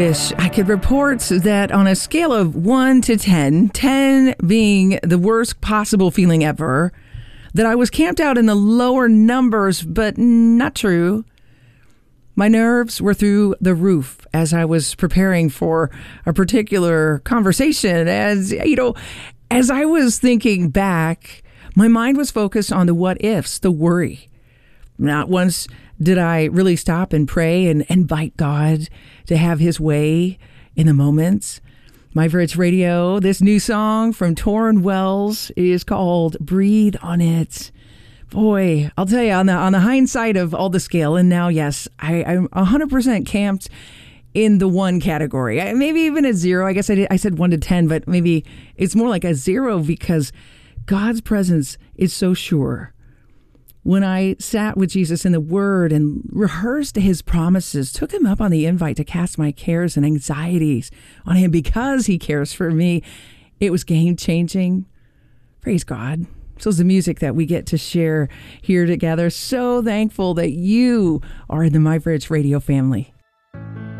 Wish I could report that on a scale of 1 to 10, 10 being the worst possible feeling ever, that I was camped out in the lower numbers, but not true. My nerves were through the roof as I was preparing for a particular conversation. As I was thinking back, my mind was focused on the what ifs, the worry. Not once did I really stop and pray and invite God to have his way in the moments. My Rich Radio, this new song from Tauren Wells is called Breathe on It. Boy, I'll tell you, on the hindsight of all the scale, and now, yes, I'm 100% camped in the 1 category. Maybe even a 0. I guess I said 1 to 10, but maybe it's more like a 0 because God's presence is so sure. When I sat with Jesus in the Word and rehearsed his promises, took him up on the invite to cast my cares and anxieties on him because he cares for me, it was game-changing. Praise God. So is the music that we get to share here together. So thankful that you are in the My Rich Radio family.